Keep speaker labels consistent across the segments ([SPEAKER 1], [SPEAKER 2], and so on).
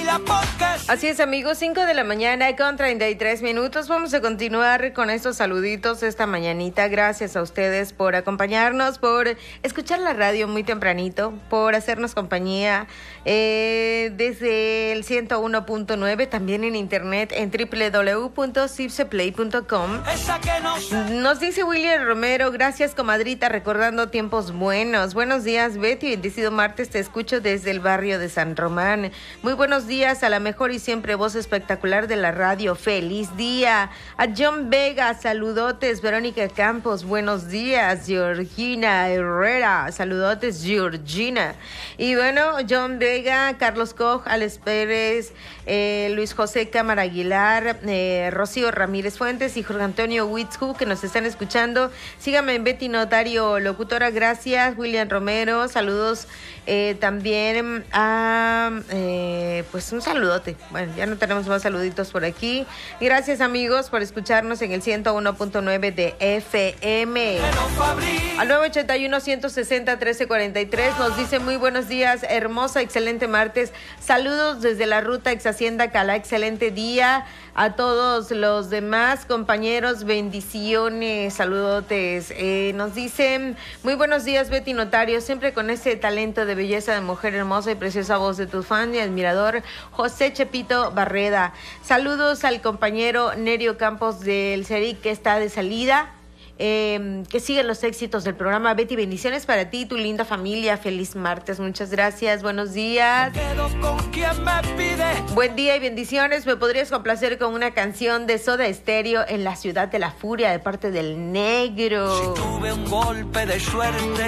[SPEAKER 1] Así es, amigos, 5 de la mañana con 33 minutos. Vamos a continuar con estos saluditos esta mañanita. Gracias a ustedes por acompañarnos, por escuchar la radio muy tempranito, por hacernos compañía desde el 101.9, también en internet en www.cipseplay.com. Nos dice William Romero, gracias, comadrita, recordando tiempos buenos. Buenos días, Betty, bendecido martes, te escucho desde el barrio de San Román. Muy buenos días a la mejor y siempre voz espectacular de la radio. Feliz día. A John Vega, saludotes. Verónica Campos, buenos días. Georgina Herrera, saludotes, Georgina. Y bueno, John Vega, Carlos Koch, Alex Pérez, Luis José Cámara Aguilar, Rocío Ramírez Fuentes y Jorge Antonio Witzhu, que nos están escuchando. Síganme en Betty Notario Locutora, gracias. William Romero, saludos también a pues un saludote. Bueno, ya no tenemos más saluditos por aquí. Gracias, amigos, por escucharnos en el 101.9 de FM. Al 981-160-1343 nos dice muy buenos días, hermosa, excelente martes. Saludos desde la ruta ex Hacienda Calá, excelente día. A todos los demás compañeros, bendiciones, saludotes. Nos dicen, muy buenos días, Betty Notario, siempre con ese talento de belleza de mujer hermosa y preciosa voz de tu fan y admirador, José Chepito Barreda. Saludos al compañero Nerio Campos del CERIC, que está de salida. Que sigan los éxitos del programa. Betty, bendiciones para ti y tu linda familia. Feliz martes, muchas gracias, buenos días. Me quedo con quien me pide. Buen día y bendiciones. ¿Me podrías complacer con una canción de Soda Stereo, En la ciudad de la furia, de parte del Negro?
[SPEAKER 2] Si tuve un golpe de suerte,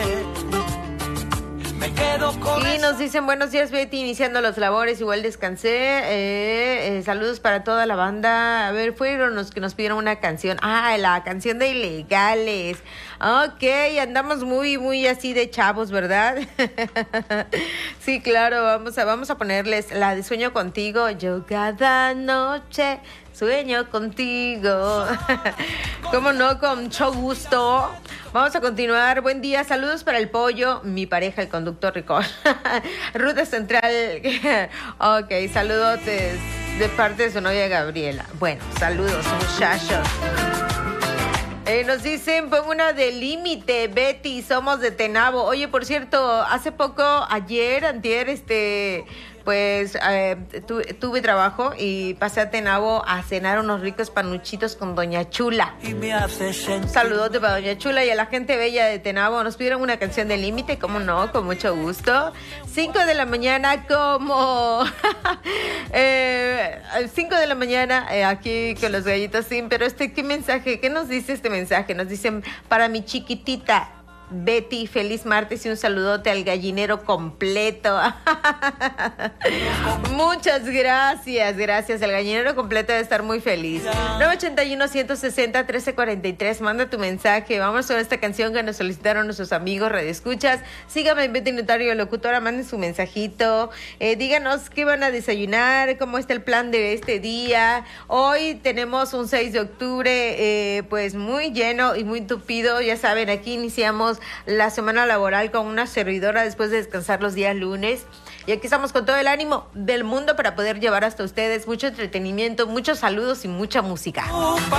[SPEAKER 2] me quedo con
[SPEAKER 1] y nos dicen buenos días, Betty, iniciando las labores, igual descansé. Saludos para toda la banda. A ver, fueron los que nos pidieron una canción. Ah, la canción de Ilegales. Ok, andamos muy así de chavos, ¿verdad? Sí, claro, vamos a ponerles la de Sueño Contigo. Yo cada noche sueño contigo. ¿Cómo no? Con mucho gusto. Vamos a continuar. Buen día, saludos para el pollo, mi pareja, el conductor Rico. Ruta Central. Ok, saludotes de parte de su novia Gabriela. Bueno, saludos, muchachos. Nos dicen, pon una de Límite, Betty, somos de Tenabo. Oye, por cierto, hace poco, antier, pues tuve trabajo y pasé a Tenabo a cenar unos ricos panuchitos con Doña Chula. Un saludote para Doña Chula y a la gente bella de Tenabo. Nos pidieron una canción de Límite, cómo no, con mucho gusto. 5 de la mañana como 5 de la mañana aquí con los gallitos, sí, pero ¿qué mensaje? ¿Qué nos dice este mensaje? Nos dicen, para mi chiquitita Betty, feliz martes y un saludote al gallinero completo. Muchas gracias. El gallinero completo debe estar muy feliz. 981-160-1343. Manda tu mensaje. Vamos con esta canción que nos solicitaron nuestros amigos radioescuchas. Síganme en Betty Notario Locutora. Manden su mensajito. Díganos qué van a desayunar, cómo está el plan de este día. Hoy tenemos un 6 de octubre pues muy lleno y muy tupido. Ya saben, aquí iniciamos la semana laboral con una servidora después de descansar los días lunes. Y aquí estamos con todo el ánimo del mundo para poder llevar hasta ustedes mucho entretenimiento, muchos saludos y mucha música.